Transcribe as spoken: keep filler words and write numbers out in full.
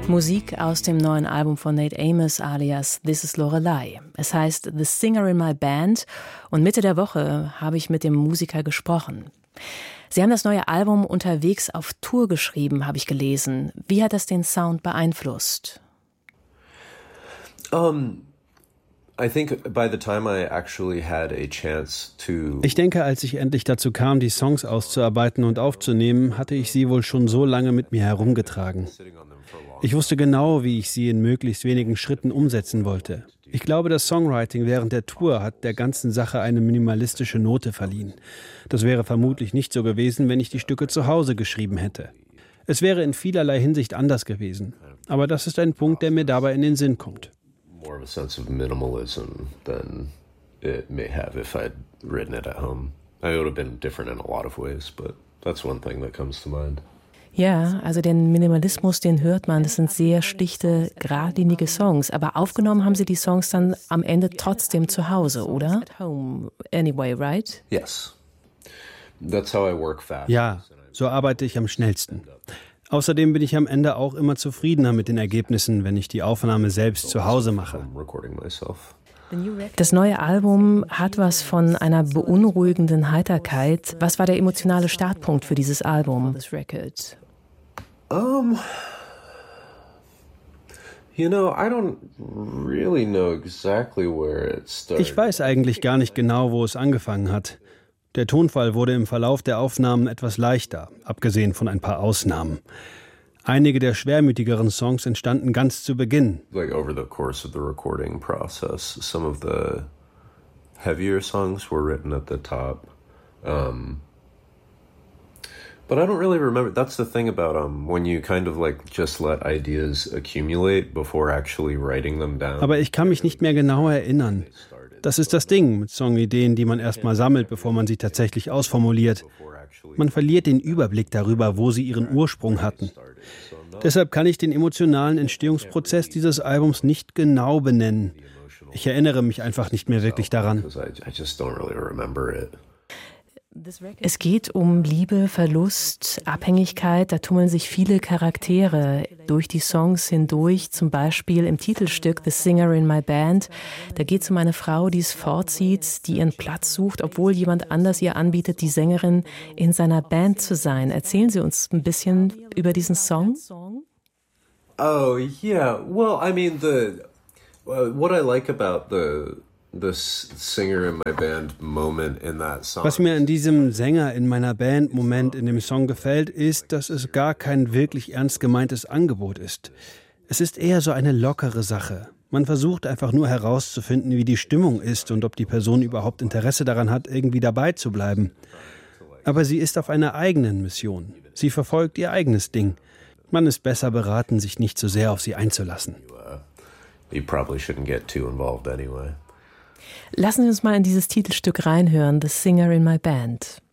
Musik aus dem neuen Album von Nate Amos alias This is Lorelei. Es heißt The Singer in My Band und Mitte der Woche habe ich mit dem Musiker gesprochen. Sie haben das neue Album unterwegs auf Tour geschrieben, habe ich gelesen. Wie hat das den Sound beeinflusst? Um, I think by the time I actually had a chance to Ich denke, als ich endlich dazu kam, die Songs auszuarbeiten und aufzunehmen, hatte ich sie wohl schon so lange mit mir herumgetragen. Ich wusste genau, wie ich sie in möglichst wenigen Schritten umsetzen wollte. Ich glaube, das Songwriting während der Tour hat der ganzen Sache eine minimalistische Note verliehen. Das wäre vermutlich nicht so gewesen, wenn ich die Stücke zu Hause geschrieben hätte. Es wäre in vielerlei Hinsicht anders gewesen. Aber das ist ein Punkt, der mir dabei in den Sinn kommt. More of a sense of minimalism than it may have if I'd written it at home. I would have been different in a lot of ways, but that's one thing that comes to mind. Ja, also den Minimalismus, den hört man. Das sind sehr schlichte, geradlinige Songs. Aber aufgenommen haben Sie die Songs dann am Ende trotzdem zu Hause, oder? At home anyway, right? Yes. That's how I work fast. Ja, so arbeite ich am schnellsten. Außerdem bin ich am Ende auch immer zufriedener mit den Ergebnissen, wenn ich die Aufnahme selbst zu Hause mache. Das neue Album hat was von einer beunruhigenden Heiterkeit. Was war der emotionale Startpunkt für dieses Album? Um, you know, I don't really know exactly where it started. Ich weiß eigentlich gar nicht genau, wo es angefangen hat. Der Tonfall wurde im Verlauf der Aufnahmen etwas leichter, abgesehen von ein paar Ausnahmen. Einige der schwermütigeren Songs entstanden ganz zu Beginn. Like over the course of the recording process, some of the heavier songs were written at the top. Um, but I don't really remember. That's the thing about um when you kind of like just let ideas accumulate before actually writing them down. Aber ich kann mich nicht mehr genau erinnern. Das ist das Ding mit Songideen, die man erstmal sammelt, bevor man sie tatsächlich ausformuliert. Man verliert den Überblick darüber, wo sie ihren Ursprung hatten. Deshalb kann ich den emotionalen Entstehungsprozess dieses Albums nicht genau benennen. Ich erinnere mich einfach nicht mehr wirklich daran. Es geht um Liebe, Verlust, Abhängigkeit. Da tummeln sich viele Charaktere durch die Songs hindurch. Zum Beispiel im Titelstück The Singer in My Band. Da geht es um eine Frau, die es vorzieht, die ihren Platz sucht, obwohl jemand anders ihr anbietet, die Sängerin in seiner Band zu sein. Erzählen Sie uns ein bisschen über diesen Song? Oh, yeah. Well, I mean, the uh, what I like about the the singer in my band moment in that song. Was mir an diesem Sänger in meiner Band Moment in dem Song gefällt, ist, dass es gar kein wirklich ernst gemeintes Angebot ist. Es ist eher so eine lockere Sache. Man versucht einfach nur herauszufinden, wie die Stimmung ist und ob die Person überhaupt Interesse daran hat, irgendwie dabei zu bleiben. Aber sie ist auf einer eigenen Mission. Sie verfolgt ihr eigenes Ding. Man ist besser beraten, sich nicht zu sehr auf sie einzulassen. You probably shouldn't get too involved anyway. Lassen Sie uns mal in dieses Titelstück reinhören, The Singer in My Band.